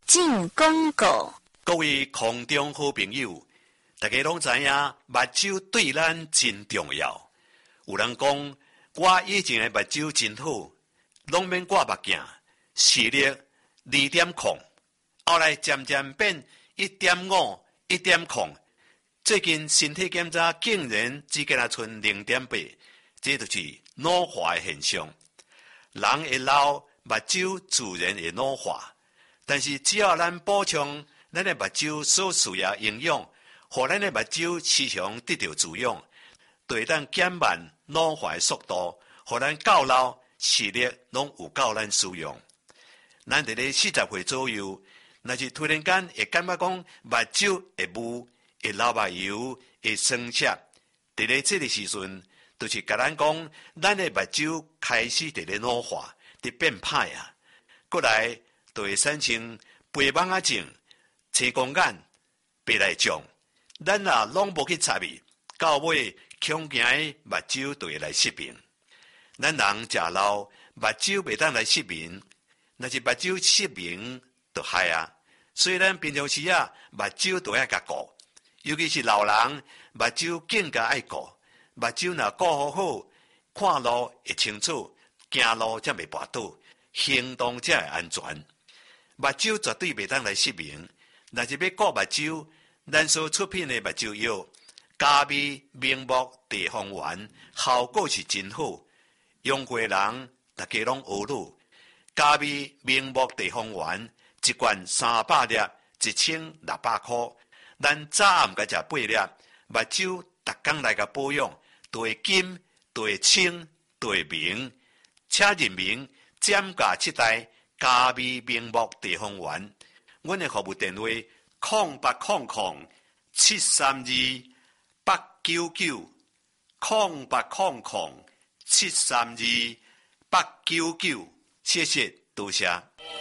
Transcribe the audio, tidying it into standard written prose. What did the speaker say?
进广告。 各位空中好朋友，大家拢知影，目睭对咱真重要。有人讲，我以前的目睭真好，拢免挂目镜，视力2.0，后来渐渐变1.5、1.0。最近身体检查竟然只敢若剩0.8，这就是老化的现象。人会老，目睭自然会老化。但是只要咱补充咱的目睭所需要营养，互咱的目睭时常得到滋养，就会当减慢老化的速度，互咱到老视力拢有够咱使用。咱伫咧40岁左右，若是突然间会感觉讲目睭会雾、会流目油、会酸涩，伫咧这个时阵，就是甲咱讲，咱的目睭开始伫咧老化，伫变歹啊。过来就会产生白网仔症、青光眼、白内障。咱若拢无去察伊，到尾恐惊的目睭就会来失明。咱人食老，目睭袂当来失明，若是目睭失明就害啊。所以咱平常时啊，目睭都要甲顾，尤其是老人，目睭更加爱顾。目睭若顾好好，看路会清楚，行路才袂跋倒，行动才会安全。目睭绝对袂当来失明。若是要顾目睭，咱所出品的目睭药，加味明目地黄丸，效果是真好。用过的人，大家拢学落。加味明目地黄丸，一罐300粒，1600块。咱早暗甲食8粒，目睭逐工来甲保养，就会金，就会清，就会明。请认明减价7代加味明目地黄丸。阮的服务电话：0800-899-732，0800-732-899。谢谢，多谢。